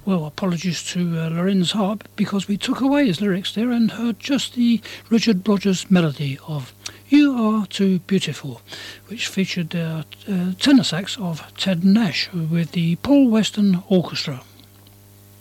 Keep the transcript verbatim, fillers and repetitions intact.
Well, apologies to uh, Lorenz Harp because we took away his lyrics there and heard just the Richard Rogers melody of You Are Too Beautiful, which featured the uh, tenor sax of Ted Nash with the Paul Weston Orchestra.